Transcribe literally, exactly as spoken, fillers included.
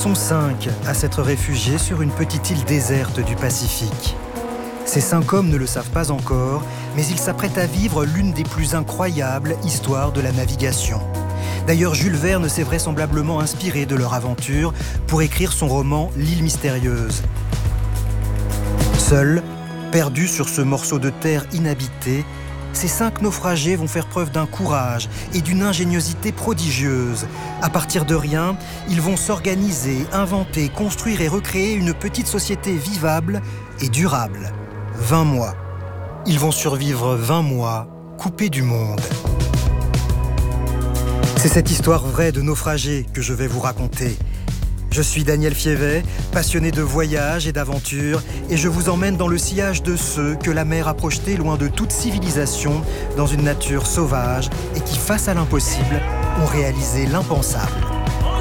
sont cinq à s'être réfugiés sur une petite île déserte du Pacifique. Ces cinq hommes ne le savent pas encore, mais ils s'apprêtent à vivre l'une des plus incroyables histoires de la navigation. D'ailleurs, Jules Verne s'est vraisemblablement inspiré de leur aventure pour écrire son roman « L'île mystérieuse ». Seuls, perdus sur ce morceau de terre inhabité, ces cinq naufragés vont faire preuve d'un courage et d'une ingéniosité prodigieuse. À partir de rien, ils vont s'organiser, inventer, construire et recréer une petite société vivable et durable. vingt mois. Ils vont survivre vingt mois, coupés du monde. C'est cette histoire vraie de naufragés que je vais vous raconter. Je suis Daniel Fievet, passionné de voyage et d'aventure, et je vous emmène dans le sillage de ceux que la mer a projetés loin de toute civilisation, dans une nature sauvage et qui, face à l'impossible, ont réalisé l'impensable.